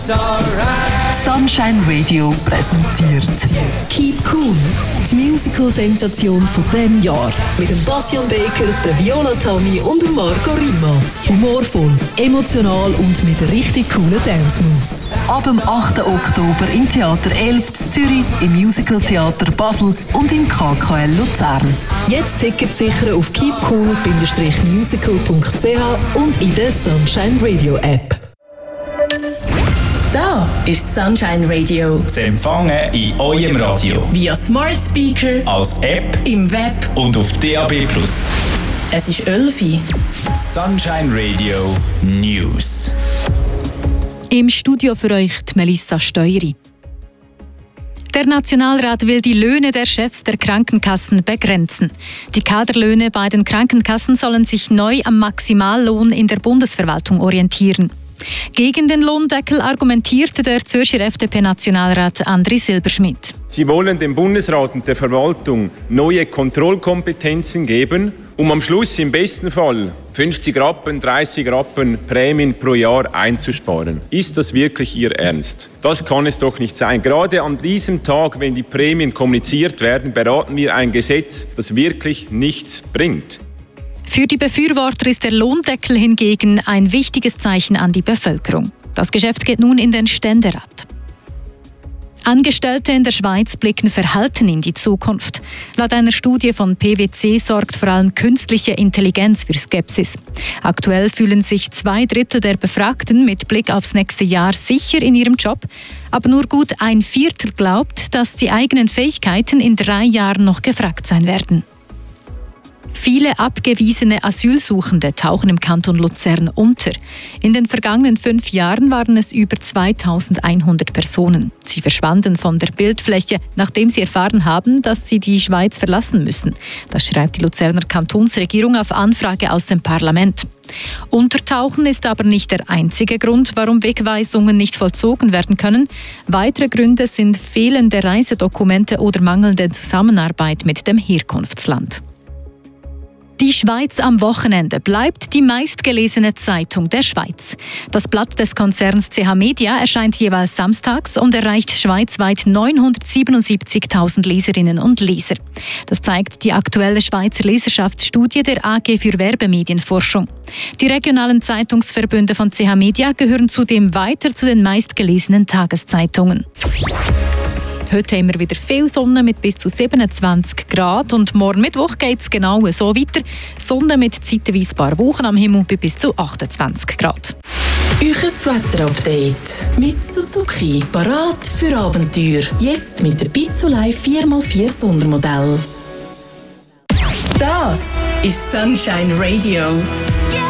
Sunshine Radio präsentiert Keep Cool, die Musical-Sensation von diesem Jahr. Mit dem Bastian Baker, der Viola Tammi und dem Marco Rima. Humorvoll, emotional und mit richtig coolen Dance-Moves. Ab dem 8. Oktober im Theater 11 in Zürich, im Musical-Theater Basel und im KKL Luzern. Jetzt Tickets sichern auf keepcool-musical.ch und in der Sunshine Radio App. Da ist Sunshine Radio. Zu empfangen in eurem Radio. Via Smart Speaker, als App, im Web und auf DAB+. Es ist 11 Uhr. Sunshine Radio News. Im Studio für euch die Melissa Steueri. Der Nationalrat will die Löhne der Chefs der Krankenkassen begrenzen. Die Kaderlöhne bei den Krankenkassen sollen sich neu am Maximallohn in der Bundesverwaltung orientieren. Gegen den Lohndeckel argumentierte der Zürcher FDP-Nationalrat Andri Silberschmidt. Sie wollen dem Bundesrat und der Verwaltung neue Kontrollkompetenzen geben, um am Schluss im besten Fall 50 Rappen, 30 Rappen Prämien pro Jahr einzusparen. Ist das wirklich Ihr Ernst? Das kann es doch nicht sein. Gerade an diesem Tag, wenn die Prämien kommuniziert werden, beraten wir ein Gesetz, das wirklich nichts bringt. Für die Befürworter ist der Lohndeckel hingegen ein wichtiges Zeichen an die Bevölkerung. Das Geschäft geht nun in den Ständerat. Angestellte in der Schweiz blicken verhalten in die Zukunft. Laut einer Studie von PwC sorgt vor allem künstliche Intelligenz für Skepsis. Aktuell fühlen sich 2/3 der Befragten mit Blick aufs nächste Jahr sicher in ihrem Job, aber nur gut 1/4 glaubt, dass die eigenen Fähigkeiten in 3 Jahren noch gefragt sein werden. Viele abgewiesene Asylsuchende tauchen im Kanton Luzern unter. In den vergangenen 5 Jahren waren es über 2100 Personen. Sie verschwanden von der Bildfläche, nachdem sie erfahren haben, dass sie die Schweiz verlassen müssen. Das schreibt die Luzerner Kantonsregierung auf Anfrage aus dem Parlament. Untertauchen ist aber nicht der einzige Grund, warum Wegweisungen nicht vollzogen werden können. Weitere Gründe sind fehlende Reisedokumente oder mangelnde Zusammenarbeit mit dem Herkunftsland. Die Schweiz am Wochenende bleibt die meistgelesene Zeitung der Schweiz. Das Blatt des Konzerns CH Media erscheint jeweils samstags und erreicht schweizweit 977.000 Leserinnen und Leser. Das zeigt die aktuelle Schweizer Leserschaftsstudie der AG für Werbemedienforschung. Die regionalen Zeitungsverbünde von CH Media gehören zudem weiter zu den meistgelesenen Tageszeitungen. Heute haben wir wieder viel Sonne mit bis zu 27 Grad und morgen Mittwoch geht es genau so weiter. Sonne mit zeitweise paar Wochen am Himmel bei bis zu 28 Grad. Euches Wetterupdate mit Suzuki. Parat für Abenteuer. Jetzt mit der Pizzolei 4x4 Sondermodell. Das ist Sunshine Radio.